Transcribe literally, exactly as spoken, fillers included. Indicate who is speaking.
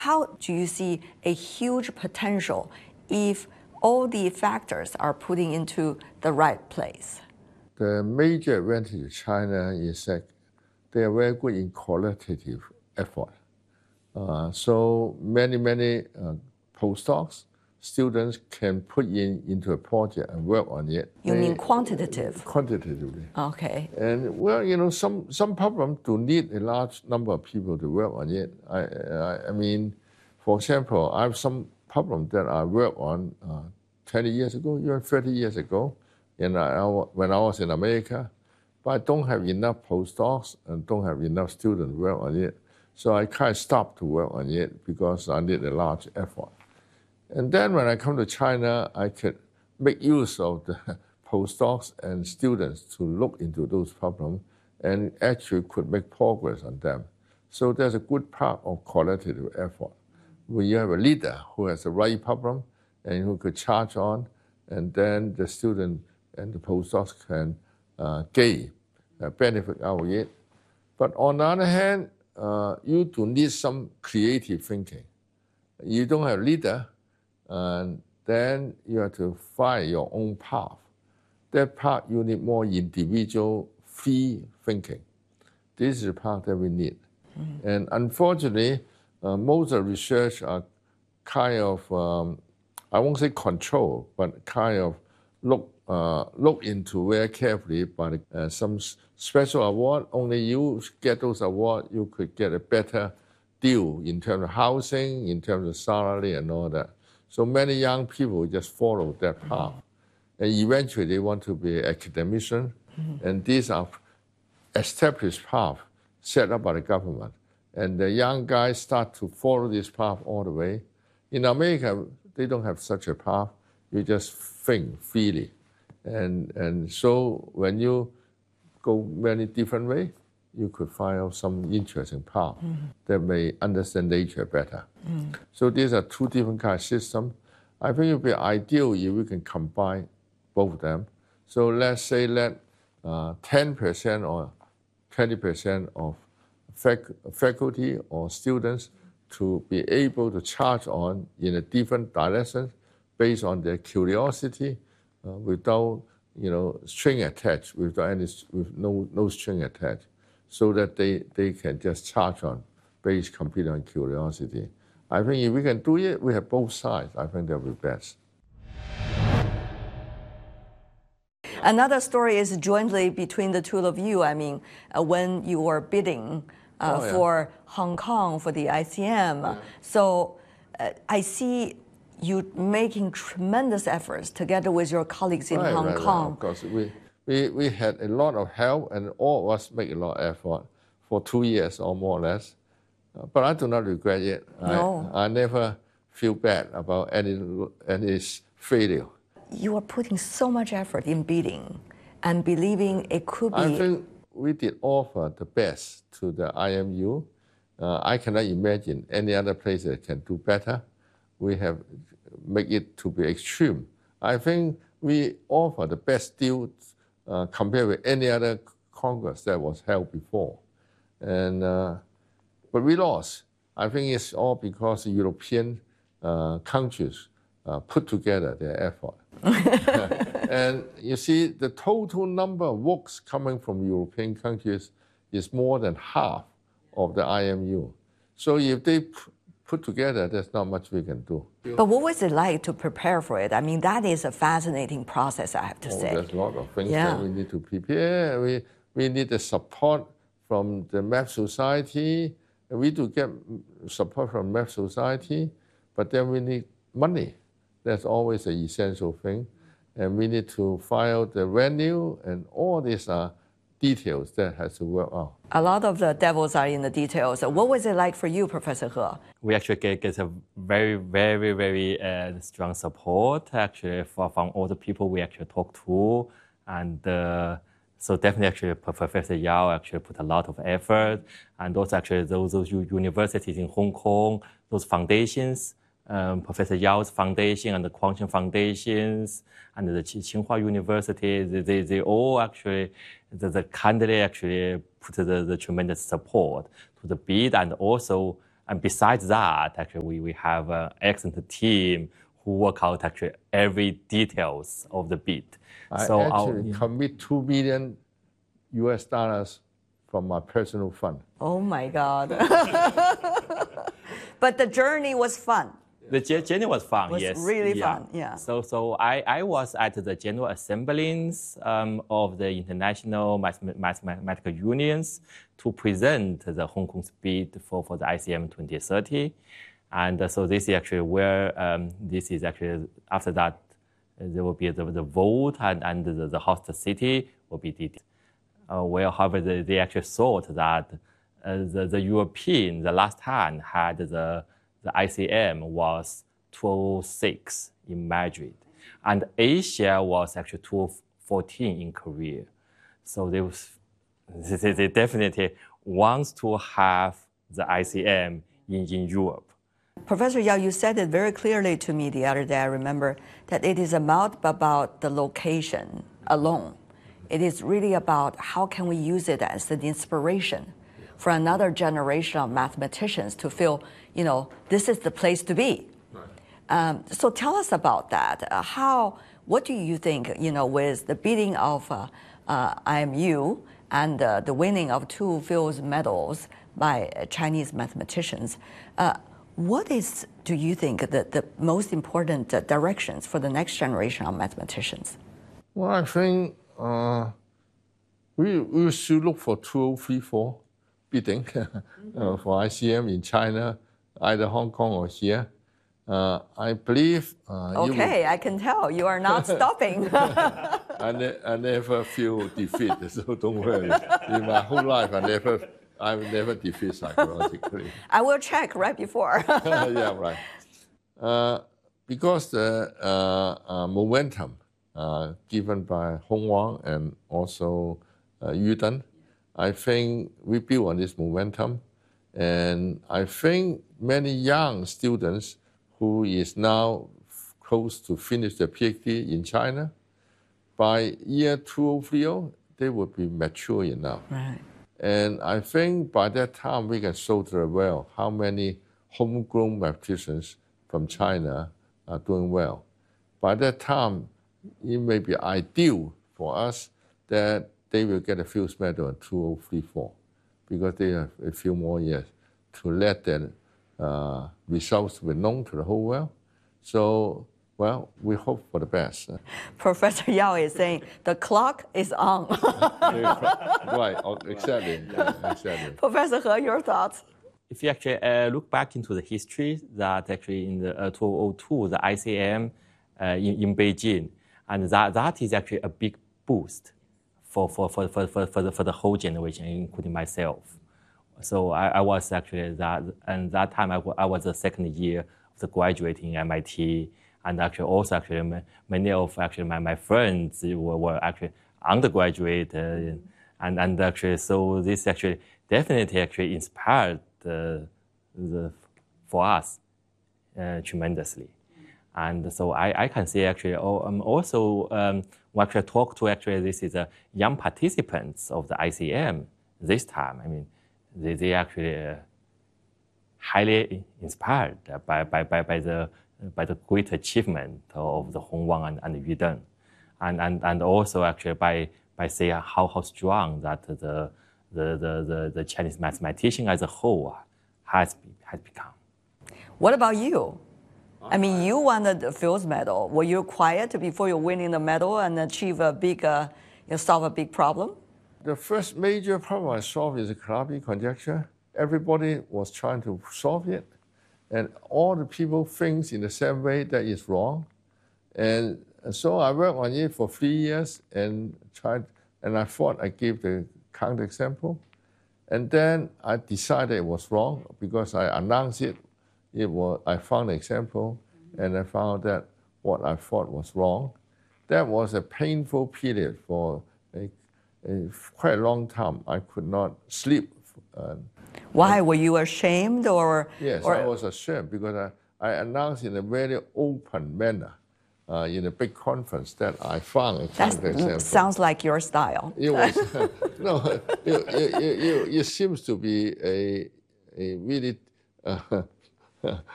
Speaker 1: How do you see a huge potential if all the factors are putting into the right place?
Speaker 2: The major advantage of China is that they are very good in qualitative effort. Uh, so many, many uh, postdocs, students can put in into a project and work on it.
Speaker 1: You
Speaker 2: they,
Speaker 1: mean quantitative?
Speaker 2: Quantitatively.
Speaker 1: Okay.
Speaker 2: And well, you know, some some problems do need a large number of people to work on it. I I, I mean, for example, I have some problem that I worked on uh, twenty years ago, even thirty years ago, and I, I, when I was in America, but I don't have enough postdocs and don't have enough students work on it. So I kind of stopped to work on it because I need a large effort. And then when I come to China, I could make use of the postdocs and students to look into those problems and actually could make progress on them. So there's a good part of qualitative effort. When you have a leader who has the right problem and who could charge on, and then the student and the postdocs can uh, gain uh, benefit out of it. But on the other hand, uh, you do need some creative thinking. You don't have a leader, and then you have to find your own path. That part you need more individual free thinking. This is the part that we need. Mm-hmm. And unfortunately, uh, most of the research are kind of, um, I won't say control, but kind of look uh, look into very carefully by uh, some special award. Only you get those awards, you could get a better deal in terms of housing, in terms of salary and all that. So many young people just follow that path. Mm-hmm. And eventually they want to be an academician. Mm-hmm. And these are established paths set up by the government. And the young guys start to follow this path all the way. In America, they don't have such a path. You just think freely. And, and so when you go many different ways, you could find out some interesting path mm-hmm. that may understand nature better. Mm. So these are two different kinds of systems. I think it would be ideal if we can combine both of them. So let's say let uh, ten percent or twenty percent of fac- faculty or students to be able to charge on in a different direction based on their curiosity uh, without, you know, string attached, without any, with no, no string attached, so that they, they can just charge on based completely on curiosity. I think if we can do it, we have both sides. I think that will be best.
Speaker 1: Another story is jointly between the two of you. I mean, uh, when you were bidding uh, oh, yeah. for Hong Kong for the I C M. Yeah. So uh, I see you making tremendous efforts together with your colleagues in
Speaker 2: right,
Speaker 1: Hong
Speaker 2: right,
Speaker 1: Kong.
Speaker 2: Right. Of course, we, we, we had a lot of help, and all of us make a lot of effort for two years or more or less. Uh, but I do not regret it.
Speaker 1: No.
Speaker 2: I, I never feel bad about any, any failure.
Speaker 1: You are putting so much effort in bidding and believing it could be...
Speaker 2: I think we did offer the best to the I M U. Uh, I cannot imagine any other place that can do better. We have made it to be extreme. I think we offer the best deal uh, compared with any other Congress that was held before. And, uh, but we lost. I think it's all because the European uh, countries uh, put together their effort. And you see, the total number of votes coming from European countries is more than half of the I M U. So if they put together, there's not much we can do.
Speaker 1: But what was it like to prepare for it? I mean, that is a fascinating process, I have to
Speaker 2: oh,
Speaker 1: say.
Speaker 2: There's a lot of things
Speaker 1: yeah.
Speaker 2: that we need to prepare. We, we need the support from the Map Society. We do get support from Map Society, but then we need money. That's always an essential thing. And we need to file the venue, and all these are details that has to work out.
Speaker 1: A lot of the devils are in the details. What was it like for you, Professor He?
Speaker 3: We actually get, get a very, very, very uh, strong support actually for, from all the people we actually talk to. And uh, so definitely actually Professor Yao actually put a lot of effort. And also actually those, those universities in Hong Kong, those foundations, Um, Professor Yao's foundation and the Kuang-Cheng foundations and the Tsinghua University, they, they, they all actually, the, the candidate actually put the, the tremendous support to the bid, and also And besides that, actually, we, we have an excellent team who work out actually every details of the bid.
Speaker 2: I
Speaker 3: so
Speaker 2: actually
Speaker 3: I'll,
Speaker 2: commit two million U S dollars from my personal fund.
Speaker 1: Oh my God. But the journey was fun.
Speaker 3: The journey was fun,
Speaker 1: was
Speaker 3: yes.
Speaker 1: really
Speaker 3: yeah.
Speaker 1: fun, yeah.
Speaker 3: So, so I, I was at the General Assemblies um, of the International Mathematical Unions to present the Hong Kong's bid for, for the I C M twenty thirty. And uh, so this is actually where, um, this is actually, after that, uh, there will be the, the vote and, and the, the host city will be did. Uh, well, however, they, they actually thought that uh, the, the European, the last time had the The I C M was two oh six in Madrid, and Asia was actually two oh fourteen in Korea. So they, was, they, they definitely want to have the I C M in, in Europe.
Speaker 1: Professor Yao, you said it very clearly to me the other day, I remember, that it is not about the location alone. It is really about how can we use it as an inspiration for another generation of mathematicians to feel, you know, this is the place to be. Right. Um, so tell us about that. Uh, how, what do you think, you know, with the bidding of uh, uh, I M U and uh, the winning of two Fields medals by uh, Chinese mathematicians, uh, what is, do you think, the, the most important uh, directions for the next generation of mathematicians?
Speaker 2: Well, I think uh, we, we should look for two oh three four. Bidding uh, for I C M in China, either Hong Kong or here. Uh, I believe. Uh,
Speaker 1: okay,
Speaker 2: will...
Speaker 1: I can tell you are not stopping.
Speaker 2: I, ne- I never feel defeat, so don't worry. In my whole life, I never, I will never defeat psychologically.
Speaker 1: I will check right before.
Speaker 2: Yeah, right. Uh, because the uh, uh, momentum uh, given by Hong Wang and also uh, Yu Den, I think we build on this momentum, and I think many young students who is now close to finish their PhD in China, by year two oh three oh, they will be mature enough.
Speaker 1: Right.
Speaker 2: And I think by that time we can show to the world how many homegrown mathematicians from China are doing well. By that time, it may be ideal for us that they will get a Fields medal in two oh three four because they have a few more years to let their uh, results be known to the whole world. So, well, we hope for the best.
Speaker 1: Professor Yao is saying the clock is on.
Speaker 2: Right, exactly, exactly.
Speaker 1: Professor He, your thoughts?
Speaker 3: If you actually uh, look back into the history, that actually in the uh, two thousand two, the I C M uh, in, in Beijing, and that, that is actually a big boost for, for, for, for, for, for, the, for the whole generation, including myself. So I, I was actually that, and that time I, I was the second year of the graduating M I T, and actually also actually many of actually my, my friends were, were actually undergraduate, uh, and, and actually so this actually definitely actually inspired the, the, for us uh, tremendously. And so I, I can say actually oh, um, also um, we actually talk to actually this is a young participants of the I C M this time. I mean, they, they actually uh, highly inspired by, by, by, by the by the great achievement of the Hong Wang and, and Yu Den, and, and and also actually by by saying how, how strong that the the, the, the the Chinese mathematician as a whole has has become.
Speaker 1: What about you? I mean, you won the Fields medal. Were you quiet before you winning the medal and achieve a big, uh, you know, solve a big problem?
Speaker 2: The first major problem I solved is the Calabi conjecture. Everybody was trying to solve it, and all the people think in the same way that it's wrong. And so I worked on it for three years and tried, and I thought I gave the counterexample. And then I decided it was wrong because I announced it. It was, I found an example, and I found that what I thought was wrong. That was a painful period for a, a quite a long time. I could not sleep. Uh,
Speaker 1: Why? Were you ashamed or?
Speaker 2: Yes,
Speaker 1: or...
Speaker 2: I was ashamed because I, I announced in a very open manner uh, in a big conference that I found a counterexample.
Speaker 1: That sounds like your style.
Speaker 2: It was, no, it, it, it, it, it seems to be a, a really Uh,